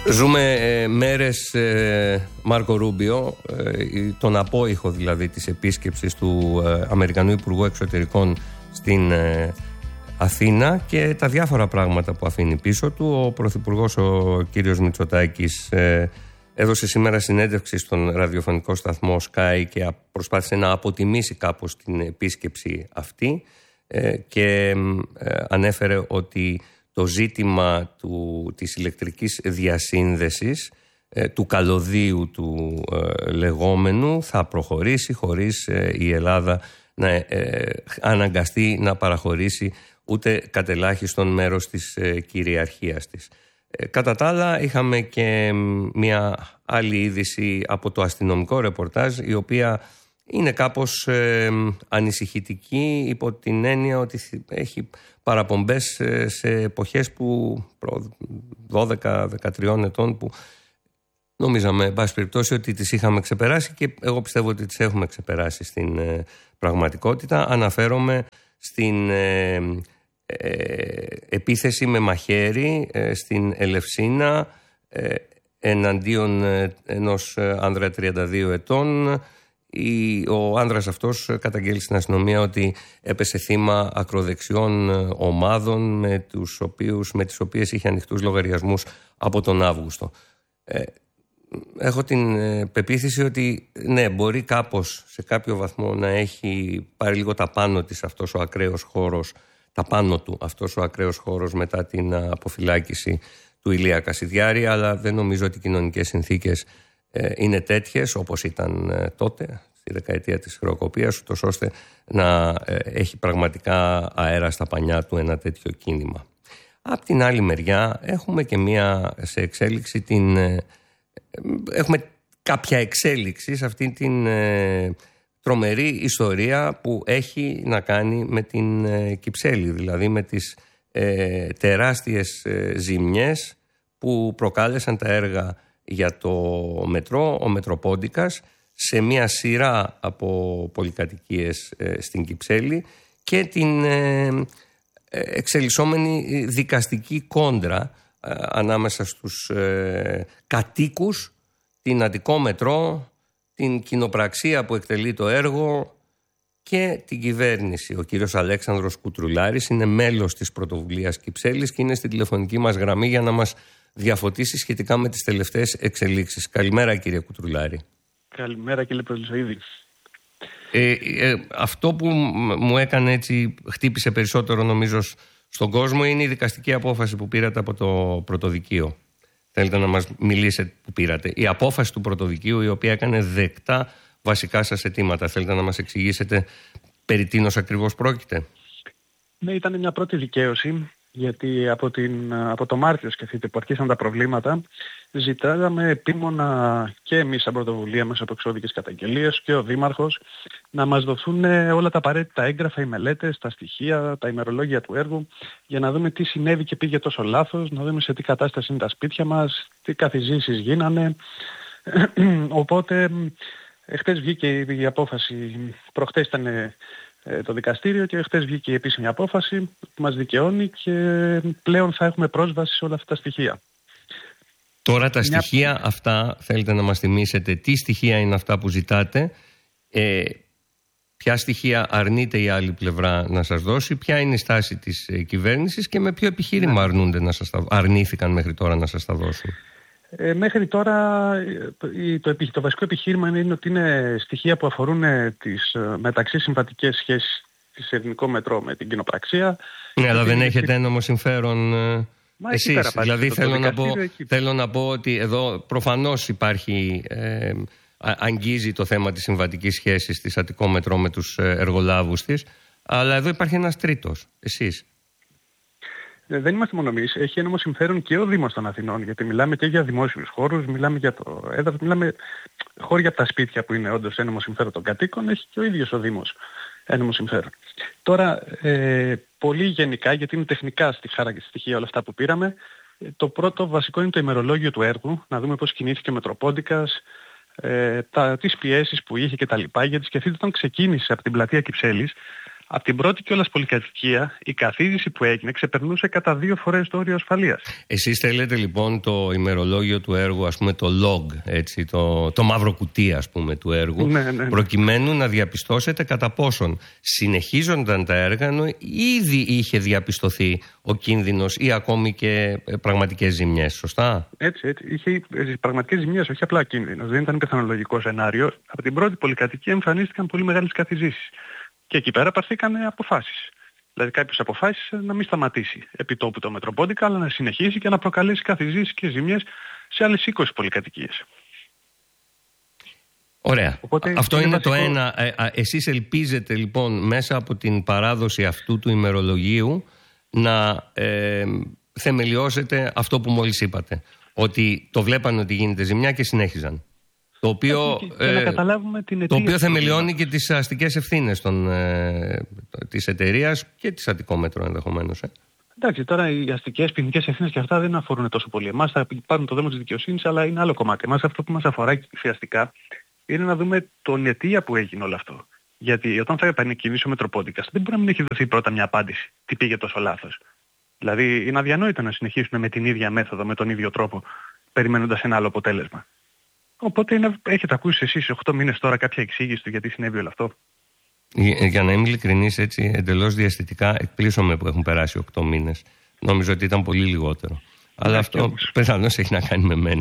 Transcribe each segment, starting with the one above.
Ζούμε μέρες Μάρκο Ρούμπιο, τον απόϊχο δηλαδή της επίσκεψης του Αμερικανού Υπουργού Εξωτερικών στην Αθήνα και τα διάφορα πράγματα που αφήνει πίσω του. Ο Πρωθυπουργός, ο κύριος Μητσοτάκης, έδωσε σήμερα συνέντευξη στον ραδιοφωνικό σταθμό Sky και προσπάθησε να αποτιμήσει κάπως την επίσκεψη αυτή και ανέφερε ότι το ζήτημα της ηλεκτρικής διασύνδεσης, του καλωδίου του λεγόμενου, θα προχωρήσει χωρίς η Ελλάδα να αναγκαστεί να παραχωρήσει ούτε κατελάχιστον μέρος της κυριαρχίας της. Κατά τα άλλα, είχαμε και μια άλλη είδηση από το αστυνομικό ρεπορτάζ, η οποία είναι κάπως ανησυχητική υπό την έννοια ότι έχει παραπομπές σε εποχές που 12-13 ετών που νομίζαμε, εν πάση περιπτώσει, ότι τις είχαμε ξεπεράσει και εγώ πιστεύω ότι τις έχουμε ξεπεράσει στην πραγματικότητα. Αναφέρομαι στην επίθεση με μαχαίρι στην Ελευσίνα εναντίον ενός άνδρα 32 ετών. Ο άνδρας αυτός καταγγέλει στην αστυνομία ότι έπεσε θύμα ακροδεξιών ομάδων με τις οποίες είχε ανοιχτούς λογαριασμούς από τον Αύγουστο. Έχω την πεποίθηση ότι ναι, μπορεί κάπως σε κάποιο βαθμό να έχει πάρει λίγο τα πάνω της αυτός ο ακραίος χώρος, τα πάνω του αυτός ο ακραίος χώρος μετά την αποφυλάκηση του Ηλία Κασιδιάρη, αλλά δεν νομίζω ότι οι κοινωνικές συνθήκες είναι τέτοιες όπως ήταν τότε στη δεκαετία της χρεοκοπίας, ούτως ώστε να έχει πραγματικά αέρα στα πανιά του ένα τέτοιο κίνημα. Απ' την άλλη μεριά έχουμε και μία σε εξέλιξη έχουμε κάποια εξέλιξη σε αυτή την τρομερή ιστορία που έχει να κάνει με την Κυψέλη, δηλαδή με τις τεράστιες ζημιές που προκάλεσαν τα έργα για το μετρό, ο Μετροπόντικας, σε μια σειρά από πολυκατοικίες στην Κυψέλη και την εξελισσόμενη δικαστική κόντρα ανάμεσα στους κατοίκους, την Αττικό Μετρό, την κοινοπραξία που εκτελεί το έργο και την κυβέρνηση. Ο κύριος Αλέξανδρος Κουτρουλάρης είναι μέλος της πρωτοβουλίας Κυψέλης και είναι στην τηλεφωνική μας γραμμή για να μας διαφωτίσει σχετικά με τις τελευταίες εξελίξεις. Καλημέρα, κύριε Κουτρουλάρη. Καλημέρα, κύριε Προλυσοίδη. Αυτό που μου έκανε έτσι, χτύπησε περισσότερο νομίζω στον κόσμο, είναι η δικαστική απόφαση που πήρατε από το Πρωτοδικείο. Θέλετε να μας μιλήσετε που πήρατε? Η απόφαση του Πρωτοδικείου, η οποία έκανε δεκτά βασικά σας αιτήματα. Θέλετε να μας εξηγήσετε περί τίνος ακριβώς πρόκειται? Ναι, ήταν μια πρώτη δικαίωση, γιατί από το Μάρτιο, σκεφτείτε, που αρχίσαν τα προβλήματα, ζητάγαμε επίμονα και εμείς σαν πρωτοβουλία μέσα από εξώδικες καταγγελίες και ο Δήμαρχος να μας δοθούν όλα τα απαραίτητα έγγραφα, οι μελέτες, τα στοιχεία, τα ημερολόγια του έργου, για να δούμε τι συνέβη και πήγε τόσο λάθος, να δούμε σε τι κατάσταση είναι τα σπίτια μας, τι καθιζήσεις γίνανε. Οπότε χτες βγήκε η απόφαση, προχτές ήταν το δικαστήριο και χτες βγήκε η επίσημη απόφαση που μας δικαιώνει και πλέον θα έχουμε πρόσβαση σε όλα αυτά τα στοιχεία. Τώρα τα στοιχεία αυτά θέλετε να μας θυμίσετε τι στοιχεία είναι αυτά που ζητάτε, ποια στοιχεία αρνείται η άλλη πλευρά να σας δώσει, ποια είναι η στάση της κυβέρνησης και με ποιο επιχείρημα αρνήθηκαν μέχρι τώρα να σας τα δώσουν? Μέχρι τώρα το βασικό επιχείρημα είναι ότι είναι στοιχεία που αφορούν τις μεταξύ συμβατικές σχέσεις της Εθνικό Μετρό με την κοινοπραξία. Ναι, αλλά δεν έχετε ένομο συμφέρον εσείς? Δηλαδή θέλω να πω ότι εδώ προφανώς υπάρχει, αγγίζει το θέμα της συμβατικής σχέσης της Αττικό Μετρό με τους εργολάβους της, αλλά εδώ υπάρχει ένας τρίτος, εσείς. Δεν είμαστε μόνο εμείς. Έχει ένομο συμφέρον και ο Δήμος των Αθηνών, γιατί μιλάμε και για δημόσιους χώρους, μιλάμε για το έδαφος, μιλάμε χώρια από τα σπίτια που είναι όντως ένομο συμφέρον των κατοίκων, έχει και ο ίδιος ο Δήμος ένομο συμφέρον. Τώρα, πολύ γενικά, γιατί είναι τεχνικά στοιχεία όλα αυτά που πήραμε, το πρώτο βασικό είναι το ημερολόγιο του έργου, να δούμε πώς κινήθηκε ο Μετροπόντικας, τις πιέσεις που είχε κτλ. Γιατί σκεφτείτε, όταν ξεκίνησε από την πλατεία Κυψέλης, Από την πρώτη κιόλας πολυκατοικία η καθίζηση που έγινε ξεπερνούσε κατά 2 φορές το όριο ασφαλείας. Εσείς θέλετε λοιπόν το ημερολόγιο του έργου, ας πούμε το log, έτσι, το μαύρο κουτί ας πούμε του έργου, προκειμένου να διαπιστώσετε κατά πόσον συνεχίζονταν τα έργα ενώ ήδη είχε διαπιστωθεί ο κίνδυνος ή ακόμη και πραγματικές ζημιές, σωστά? Έτσι. Είχε πραγματικές ζημιές, όχι απλά κίνδυνος. Δεν ήταν πιθανολογικό σενάριο. Από την πρώτη πολυκατοικία εμφανίστηκαν πολύ μεγάλες καθιζήσεις. Και εκεί πέρα πάρθηκαν αποφάσεις. Δηλαδή κάποιος αποφάσισε να μην σταματήσει επί τόπου το Μετροπόντικα, αλλά να συνεχίσει και να προκαλέσει καθιζήσεις και ζημιές σε άλλες 20 πολυκατοικίες. Ωραία. Οπότε, αυτό είναι βασικό... το ένα. Εσείς ελπίζετε λοιπόν μέσα από την παράδοση αυτού του ημερολογίου να θεμελιώσετε αυτό που μόλις είπατε. Ότι το βλέπανε ότι γίνεται ζημιά και συνέχιζαν. Το οποίο, το οποίο θεμελιώνει και τις αστικές ευθύνες της εταιρείας και της Αττικόμετρο ενδεχομένως. Εντάξει, τώρα οι αστικές ποινικές ευθύνες και αυτά δεν αφορούν τόσο πολύ εμάς. Θα πάρουν το δρόμο της δικαιοσύνης, αλλά είναι άλλο κομμάτι. Εμάς αυτό που μας αφορά ουσιαστικά είναι να δούμε τον αιτία που έγινε όλο αυτό. Γιατί όταν θα επανεκκινήσει ο Μετροπόντικας, δεν μπορεί να μην έχει δοθεί πρώτα μια απάντηση. Τι πήγε τόσο λάθος. Δηλαδή είναι αδιανόητο να συνεχίσουν με την ίδια μέθοδο, με τον ίδιο τρόπο, περιμένοντας ένα άλλο αποτέλεσμα. Οπότε έχετε ακούσει εσείς 8 μήνες τώρα κάποια εξήγηση του γιατί συνέβη όλο αυτό? Για να είμαι ειλικρινής, έτσι εντελώς διαστητικά, εκπλήσωμαι που έχουν περάσει 8 μήνες. Νόμιζα ότι ήταν πολύ λιγότερο. Αλλά αυτό προφανώς έχει να κάνει με μένα.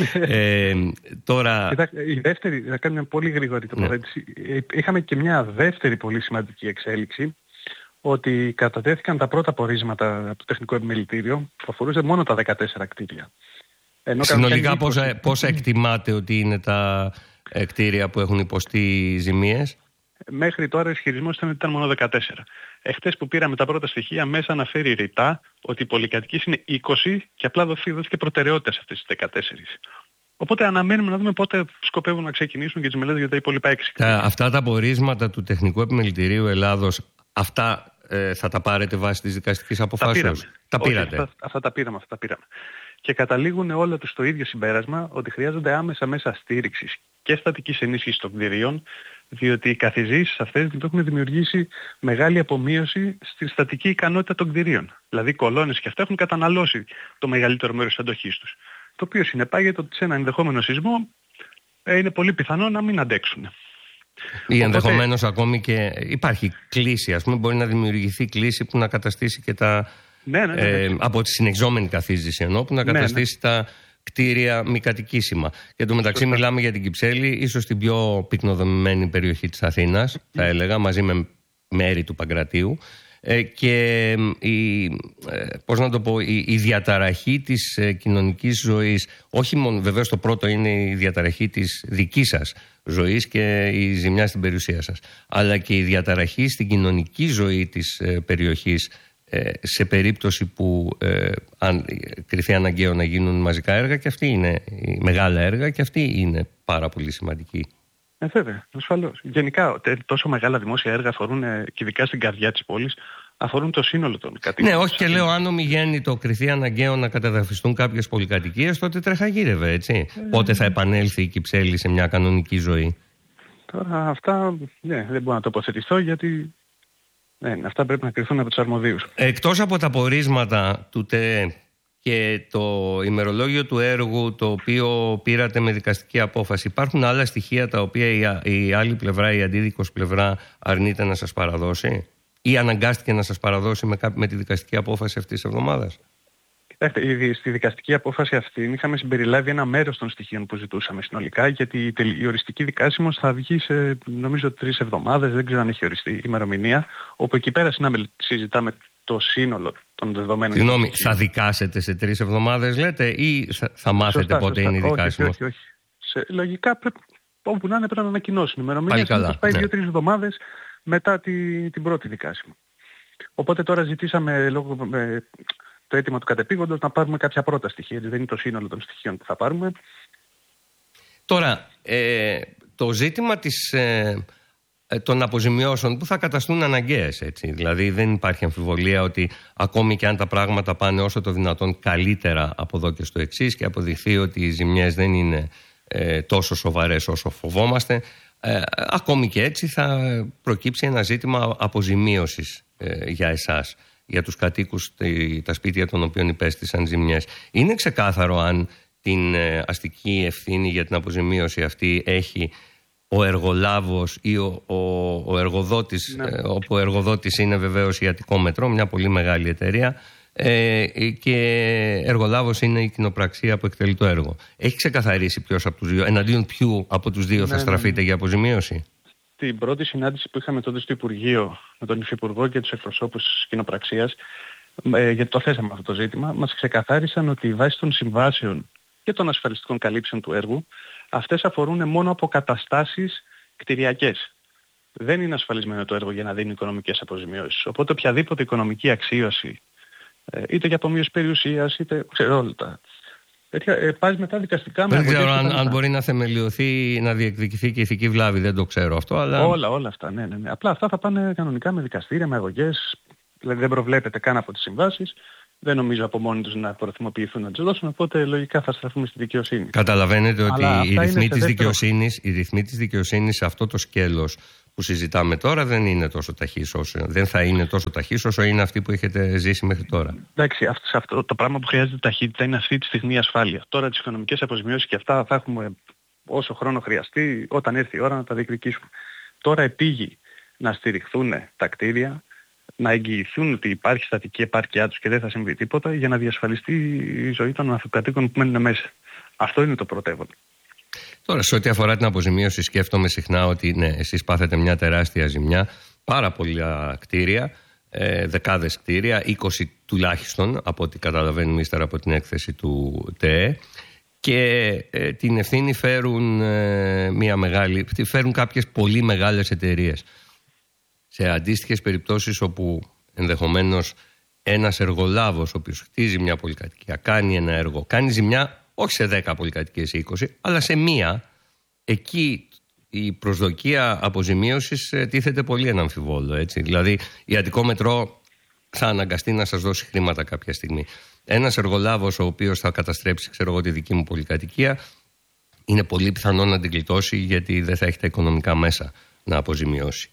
Τώρα... Η δεύτερη, θα κάνω μια πολύ γρήγορη τοποθέτηση. Είχαμε και μια δεύτερη πολύ σημαντική εξέλιξη, ότι κατατέθηκαν τα πρώτα πορίσματα από το Τεχνικό Επιμελητήριο που αφορούσε μόνο τα 14 κτίρια. Συνολικά πόσα εκτιμάτε ότι είναι τα κτίρια που έχουν υποστεί ζημίες? Μέχρι τώρα ο ισχυρισμός ήταν ότι ήταν μόνο 14. Εχθές που πήραμε τα πρώτα στοιχεία, μέσα αναφέρει ρητά ότι οι πολυκατοικίες είναι 20 και απλά δόθηκε προτεραιότητα σε αυτές τις 14. Οπότε αναμένουμε να δούμε πότε σκοπεύουν να ξεκινήσουν και τις μελέτες για τα υπόλοιπα 6 κτίρια. Αυτά τα πορίσματα του Τεχνικού Επιμελητηρίου Ελλάδος, αυτά θα τα πάρετε βάσει της δικαστικής αποφάσεως? Τα πήρατε? Αυτά τα πήραμε. Και καταλήγουν όλα τους στο ίδιο συμπέρασμα, ότι χρειάζονται άμεσα μέσα στήριξης και στατικής ενίσχυσης των κτηρίων, διότι οι καθιζήσεις αυτές έχουν δημιουργήσει μεγάλη απομείωση στη στατική ικανότητα των κτηρίων. Δηλαδή οι κολόνες και αυτά έχουν καταναλώσει το μεγαλύτερο μέρος της αντοχής τους. Το οποίο συνεπάγεται ότι σε ένα ενδεχόμενο σεισμό είναι πολύ πιθανό να μην αντέξουν. Ή ενδεχομένως ακόμη και υπάρχει κλίση, ας πούμε, μπορεί να δημιουργηθεί κλίση που να καταστήσει και τα... από τη συνεχιζόμενη καθίζηση εννοώ, που να καταστήσει τα κτίρια μη κατοικήσιμα. Και εν τω μεταξύ μιλάμε για την Κυψέλη, ίσως την πιο πυκνοδομημένη περιοχή της Αθήνας, θα έλεγα, μαζί με μέρη του Παγκρατίου. Και η διαταραχή της κοινωνικής ζωής, όχι μόνο, βεβαίως το πρώτο είναι η διαταραχή της δικής σας ζωής και η ζημιά στην περιουσία σας, αλλά και η διαταραχή στην κοινωνική ζωή της περιοχής σε περίπτωση που αν κριθεί αναγκαίο να γίνουν μαζικά έργα, και αυτή είναι μεγάλα έργα και αυτή είναι πάρα πολύ σημαντική. Βέβαια, ασφαλώς. Γενικά τόσο μεγάλα δημόσια έργα αφορούν, και ειδικά στην καρδιά της πόλης, αφορούν το σύνολο των κατοίκων. Ναι, όχι, και λέω αν ομιγέννητο κριθεί αναγκαίο να καταδαφιστούν κάποιες πολυκατοικίες, τότε τρεχαγύρευε, έτσι. Πότε θα επανέλθει η Κυψέλη σε μια κανονική ζωή? Τώρα αυτά δεν μπορώ να τοποθετηθώ, γιατί αυτά πρέπει να κρυθούν από τους αρμοδίους. Εκτός από τα πορίσματα του ΤΕ και το ημερολόγιο του έργου, το οποίο πήρατε με δικαστική απόφαση, υπάρχουν άλλα στοιχεία τα οποία η άλλη πλευρά, η αντίδικος πλευρά, αρνείται να σας παραδώσει ή αναγκάστηκε να σας παραδώσει με τη δικαστική απόφαση αυτής της εβδομάδας? Κοιτάξτε, στη δικαστική απόφαση αυτή είχαμε συμπεριλάβει ένα μέρος των στοιχείων που ζητούσαμε συνολικά, γιατί η οριστική δικάσιμος θα βγει σε νομίζω 3 εβδομάδες, δεν ξέρω αν έχει οριστεί η ημερομηνία, όπου εκεί πέρα συζητάμε το σύνολο των δεδομένων. Συγγνώμη, θα δικάσετε σε 3 εβδομάδες λέτε, ή θα μάθετε πότε είναι η δικάσιμος? Όχι. Λογικά όπου να είναι πρέπει να ανακοινώσουν η ημερομηνία. Θα πάει 2-3 εβδομάδες μετά την πρώτη δικάσιμο. Οπότε τώρα ζητήσαμε λόγω το αίτημα του κατεπήγοντος να πάρουμε κάποια πρώτα στοιχεία, δεν είναι το σύνολο των στοιχείων που θα πάρουμε. Τώρα, το ζήτημα των αποζημιώσεων που θα καταστούν αναγκαίες, έτσι. Δηλαδή δεν υπάρχει αμφιβολία ότι ακόμη και αν τα πράγματα πάνε όσο το δυνατόν καλύτερα από εδώ και στο εξής και αποδειχθεί ότι οι ζημιές δεν είναι τόσο σοβαρές όσο φοβόμαστε, Ακόμη και έτσι θα προκύψει ένα ζήτημα αποζημίωσης για εσάς, για τους κατοίκους τα σπίτια των οποίων υπέστησαν ζημιές. Είναι ξεκάθαρο αν την αστική ευθύνη για την αποζημίωση αυτή έχει ο εργολάβος ή ο εργοδότης, όπου ο εργοδότης είναι βεβαίως η Αττικό Μετρό, μια πολύ μεγάλη εταιρεία, και εργολάβος είναι η κοινοπραξία που εκτελεί το έργο. Έχει ξεκαθαρίσει ποιος από τους δύο, εναντίον ποιου από τους δύο θα στραφείτε για αποζημίωση? Την πρώτη συνάντηση που είχαμε τότε στο Υπουργείο με τον Υφυπουργό και τους εκπροσώπους της κοινοπραξίας, γιατί το θέσαμε αυτό το ζήτημα, μας ξεκαθάρισαν ότι βάσει των συμβάσεων και των ασφαλιστικών καλύψεων του έργου, αυτές αφορούν μόνο αποκαταστάσεις κτηριακές. Δεν είναι ασφαλισμένο το έργο για να δίνει οικονομικές αποζημιώσεις. Οπότε οποιαδήποτε οικονομική αξίωση, είτε για απομείωση περιουσίας, είτε ξέρω όλα τα τέτοια, πάει μετά δικαστικά. Δεν ξέρω αν μπορεί να θεμελιωθεί, να διεκδικηθεί και ηθική βλάβη, δεν το ξέρω αυτό. Αλλά... Όλα αυτά, ναι. Απλά αυτά θα πάνε κανονικά με δικαστήρια, με αγωγές. Δηλαδή δεν προβλέπεται καν από τις συμβάσεις. Δεν νομίζω από μόνοι τους να προθυμοποιηθούν να τους δώσουν, οπότε λογικά θα στραφούμε στη δικαιοσύνη. Καταλαβαίνετε ότι οι ρυθμοί της δικαιοσύνης σε αυτό το σκέλος που συζητάμε τώρα δεν είναι τόσο ταχύς δεν θα είναι τόσο ταχύς όσο είναι αυτή που έχετε ζήσει μέχρι τώρα. Εντάξει, αυτό το πράγμα που χρειάζεται ταχύτητα είναι αυτή τη στιγμή η ασφάλεια. Τώρα τις οικονομικές αποζημιώσεις και αυτά θα έχουμε όσο χρόνο χρειαστεί, όταν έρθει η ώρα να τα διεκδικήσουμε. Τώρα επήγει να στηριχθούν τα κτίρια, να εγγυηθούν ότι υπάρχει στατική επάρκειά τους και δεν θα συμβεί τίποτα, για να διασφαλιστεί η ζωή των ανθρωποκατοίκων που μένουν μέσα. Αυτό είναι το πρωτεύον. Τώρα, σε ό,τι αφορά την αποζημίωση, σκέφτομαι συχνά ότι ναι, εσείς πάθετε μια τεράστια ζημιά, πάρα πολλά κτίρια, δεκάδες κτίρια, 20 τουλάχιστον από ό,τι καταλαβαίνουμε ύστερα από την έκθεση του ΤΕΕ, και την ευθύνη φέρουν κάποιες πολύ μεγάλες εταιρείες. Σε αντίστοιχες περιπτώσεις όπου ενδεχομένως ένας εργολάβος, ο οποίος χτίζει μια πολυκατοικία, κάνει ένα έργο, κάνει ζημιά όχι σε 10 πολυκατοικίες ή 20, αλλά σε μία, εκεί η προσδοκία αποζημίωσης τίθεται πολύ ένα αμφιβόλο, έτσι. Δηλαδή η Αττικό Μετρό θα αναγκαστεί να σας δώσει χρήματα κάποια στιγμή. Ένας εργολάβος ο οποίος θα καταστρέψει, ξέρω εγώ, τη δική μου πολυκατοικία, είναι πολύ πιθανό να την γλιτώσει, γιατί δεν θα έχει τα οικονομικά μέσα να αποζημιώσει.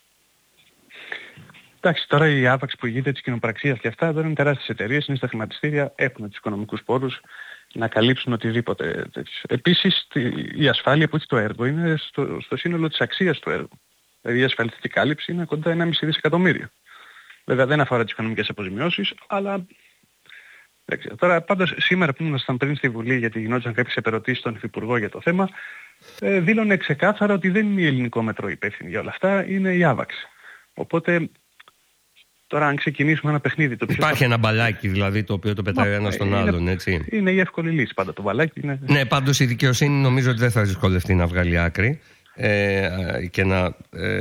Εντάξει, τώρα η άπαξη που γίνεται της κοινοπραξίας και αυτά δεν είναι τεράστιες εταιρείες, είναι στα χρηματιστήρια, έχουν τους οικονομικούς πόρους να καλύψουν οτιδήποτε τέτοιο. Επίσης η ασφάλεια που έχει το έργο είναι στο σύνολο της αξίας του έργου. Δηλαδή η ασφαλιστική κάλυψη είναι κοντά 1,5 δισεκατομμύριο. Βέβαια δεν αφορά τις οικονομικές αποζημιώσεις, αλλά τώρα πάντως σήμερα που ήμασταν πριν στη Βουλή, γιατί γινόντουσαν κάποιες επερωτήσεις στον Υφυπουργό για το θέμα, δήλωνε ξεκάθαρα ότι δεν είναι η Ελληνικό Μετρό υπεύθυνη για όλα αυτά, είναι η ΆΒΑΞ. Οπότε τώρα αν ξεκινήσουμε ένα παιχνίδι... Υπάρχει ένα μπαλάκι δηλαδή το οποίο το πετάει ένα στον άλλον, έτσι. Είναι η εύκολη λύση πάντα το μπαλάκι. Είναι... Ναι, πάντως η δικαιοσύνη νομίζω ότι δεν θα δυσκολευτεί να βγάλει άκρη και να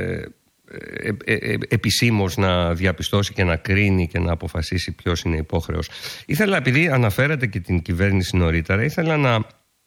επισήμως να διαπιστώσει και να κρίνει και να αποφασίσει ποιος είναι υπόχρεος. Ήθελα, επειδή αναφέρατε και την κυβέρνηση νωρίτερα, ήθελα να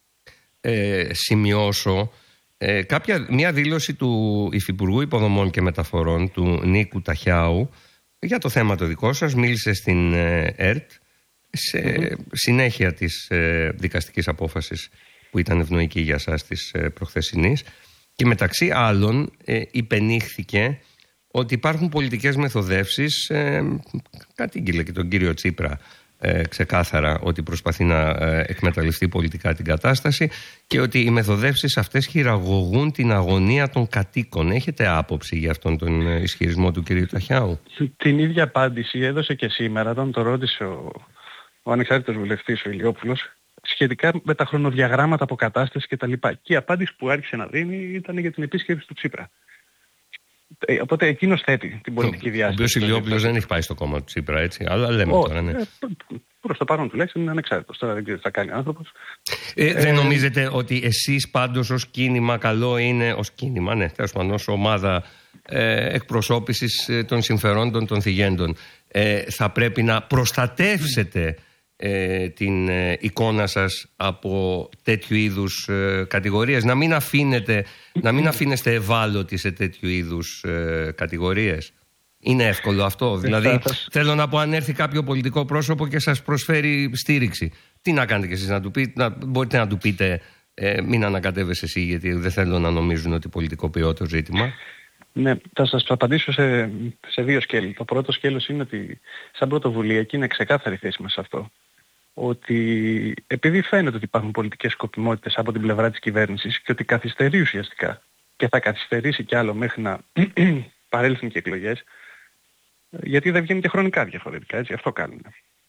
σημειώσω μια δήλωση του Υφυπουργού Υποδομών και Μεταφορών, του Νίκου Ταχιάου, για το θέμα το δικό σας. Μίλησε στην ΕΡΤ σε συνέχεια της δικαστικής απόφασης που ήταν ευνοϊκή για σας της προχθεσινής, και μεταξύ άλλων υπενήχθηκε ότι υπάρχουν πολιτικές μεθοδεύσεις, κατήγγειλε και τον κύριο Τσίπρα ξεκάθαρα ότι προσπαθεί να εκμεταλλευτεί πολιτικά την κατάσταση, και ότι οι μεθοδεύσεις αυτές χειραγωγούν την αγωνία των κατοίκων. Έχετε άποψη για αυτόν τον ισχυρισμό του κυρίου Ταχιάου? Την ίδια απάντηση έδωσε και σήμερα όταν το ρώτησε ο ανεξάρτητος βουλευτής ο Ηλιόπουλος σχετικά με τα χρονοδιαγράμματα αποκατάσταση κτλ. Και η απάντηση που άρχισε να δίνει ήταν για την επίσκεψη του Τσίπρα. Οπότε εκείνος θέτει την πολιτική διάσταση. Ο οποίος Ηλιόπουλος δεν έχει πάει στο κόμμα του Τσίπρα, έτσι. Αλλά λέμε τώρα, ναι. Προς το παρόν τουλάχιστον είναι ανεξάρτητος. Τώρα δεν ξέρω τι θα κάνει ο άνθρωπος. Δεν νομίζετε ότι εσείς πάντως ως κίνημα, καλό είναι ως κίνημα, ναι, τέλος πάντων, ως ομάδα εκπροσώπησης των συμφερόντων των θυγέντων, θα πρέπει να προστατεύσετε την εικόνα σας από τέτοιου είδους κατηγορίες, να μην αφήνεστε ευάλωτοι σε τέτοιου είδους κατηγορίες? Είναι εύκολο αυτό? Δηλαδή θέλω να πω, αν έρθει κάποιο πολιτικό πρόσωπο και σας προσφέρει στήριξη, τι να κάνετε κι εσείς? Μπορείτε να του πείτε Μην ανακατεύεσαι εσύ, γιατί δεν θέλω να νομίζουν ότι πολιτικοποιώ το ζήτημα. Ναι, θα σας απαντήσω σε δύο σκέλη. Το πρώτο σκέλος είναι ότι σαν πρωτοβουλία, και είναι ξεκάθαρη θέση μας σε αυτό, ότι επειδή φαίνεται ότι υπάρχουν πολιτικές σκοπιμότητες από την πλευρά της κυβέρνησης και ότι καθυστερεί ουσιαστικά και θα καθυστερήσει κι άλλο μέχρι να παρέλθουν και εκλογές, γιατί δεν βγαίνουν και χρονικά διαφορετικά, έτσι, αυτό κάνουν.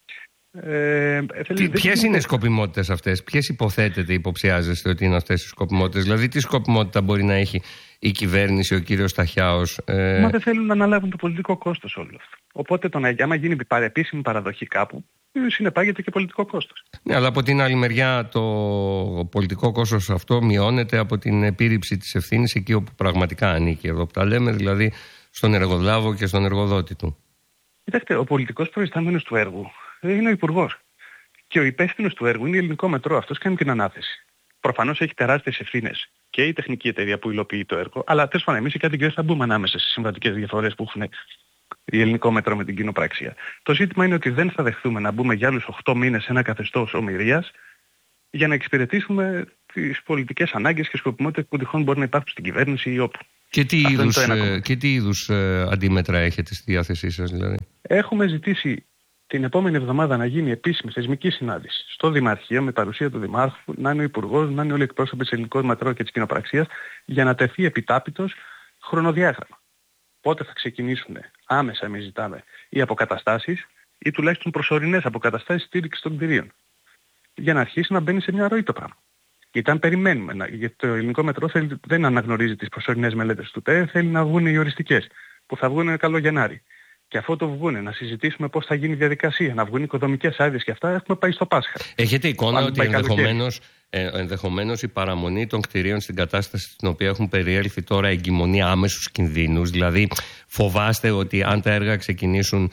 Ποιες είναι οι σκοπιμότητες αυτές, ποιες υποθέτετε, υποψιάζεστε ότι είναι αυτές οι σκοπιμότητες? Δηλαδή τι σκοπιμότητα μπορεί να έχει η κυβέρνηση, ο κύριος Σταχιάος? Μα δεν θέλουν να αναλάβουν το πολιτικό κόστος όλο αυτό. Οπότε άμα γίνει επίσημη παραδοχή κάπου, συνεπάγεται και πολιτικό κόστος. Ναι, αλλά από την άλλη μεριά το πολιτικό κόστος αυτό μειώνεται από την επίρρηψη της ευθύνης εκεί όπου πραγματικά ανήκει. Εδώ που τα λέμε, δηλαδή στον εργολάβο και στον εργοδότη του. Κοιτάξτε, ο πολιτικός προϊστάμενος του έργου είναι ο υπουργός. Και ο υπεύθυνος του έργου είναι η Ελληνικό Μετρό. Αυτός κάνει την ανάθεση. Προφανώς έχει τεράστιες ευθύνες και η τεχνική εταιρεία που υλοποιεί το έργο, αλλά τέλος πάντων εμείς και δεν θα μπούμε ανάμεσα στις συμβατικές διαφορές που έχουν η Ελληνικό Μετρό με την κοινοπραξία. Το ζήτημα είναι ότι δεν θα δεχθούμε να μπούμε για άλλους 8 μήνες σε ένα καθεστώς ομηρίας για να εξυπηρετήσουμε τις πολιτικές ανάγκες και σκοπιμότητες που τυχόν μπορεί να υπάρχουν στην κυβέρνηση ή όπου. Και τι είδους αντίμετρα έχετε στη διάθεσή σας, δηλαδή? Έχουμε ζητήσει την επόμενη εβδομάδα να γίνει επίσημη θεσμική συνάντηση στο Δημαρχείο με παρουσία του Δημάρχου, να είναι ο Υπουργός, να είναι όλοι οι εκπρόσωποι της Ελληνικού Μετρό και της κοινοπραξίας, για να τεθεί επιτάπητος χρονοδιάγραμμα. Πότε θα ξεκινήσουν άμεσα, εμείς ζητάμε, οι αποκαταστάσεις ή τουλάχιστον προσωρινές αποκαταστάσεις στήριξης των κτηρίων, για να αρχίσει να μπαίνει σε μια ροή το πράγμα. Γιατί αν περιμένουμε, γιατί το Ελληνικό Μετρό δεν αναγνωρίζει τις προσωρινές μελέτες του ΤΕ, θέλει να βγουν οι οριστικές, που θα βγουν καλό Γενάρη. Και αφού το βγουν, να συζητήσουμε πώς θα γίνει η διαδικασία, να βγουν οικοδομικές άδειες και αυτά, έχουμε πάει στο Πάσχα. Έχετε εικόνα ότι ενδεχομένως η παραμονή των κτηρίων στην κατάσταση στην οποία έχουν περιέλθει τώρα εγκυμονεί άμεσους κινδύνους? Δηλαδή φοβάστε ότι αν τα έργα ξεκινήσουν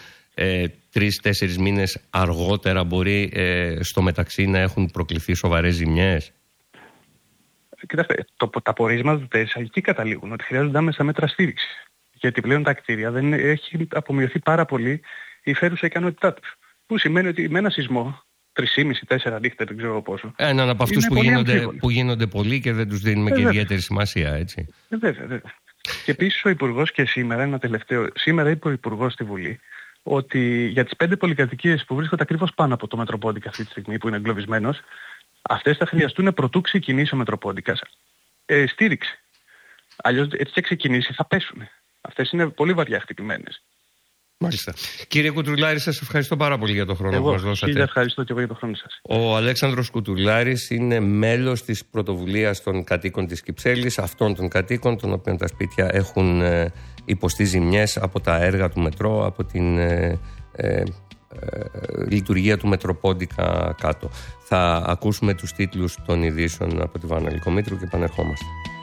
3-4 μήνες αργότερα μπορεί στο μεταξύ να έχουν προκληθεί σοβαρές ζημιές? Κοιτάξτε, τα πορίσματα του ΤΕΣ εκεί καταλήγουν, ότι χρειάζονται άμεσα μέτρα στήριξη. Γιατί πλέον τα κτίρια δεν έχει απομειωθεί πάρα πολύ η φέρουσα ικανότητά τους. Που σημαίνει ότι με ένα σεισμό 3,5-4 ρίχτερ, δεν ξέρω πόσο. Έναν από αυτούς που γίνονται πολλοί και δεν τους δίνουμε και ιδιαίτερη σημασία, έτσι. Βέβαια. Και επίσης ο Υπουργός και σήμερα, ένα τελευταίο, σήμερα είπε ο Υπουργός στη Βουλή ότι για τις 5 πολυκατοικίες που βρίσκονται ακριβώς πάνω από το Μετροπόντικα αυτή τη στιγμή που είναι εγκλωβισμένος, αυτές θα χρειαστούν προτού ξεκινήσει ο Μετροπόντικας στήριξη. Αλλιώς έτσι και ξεκινήσει θα πέσουν. Αυτές είναι πολύ βαριά χτυπημένες. Μάλιστα. Κύριε Κουτουλάρη, σας ευχαριστώ πάρα πολύ για τον χρόνο που μας δώσατε. Εγώ ευχαριστώ και εγώ για τον χρόνο σας. Ο Αλέξανδρος Κουτουλάρης είναι μέλος της πρωτοβουλίας των κατοίκων της Κυψέλης, αυτών των κατοίκων, των οποίων τα σπίτια έχουν υποστεί ζημιές από τα έργα του Μετρό, από την λειτουργία του Μετροπόντικα κάτω. Θα ακούσουμε τους τίτλους των ειδήσεων από τη Βάνα Λυκομήτρου και επανερχόμαστε.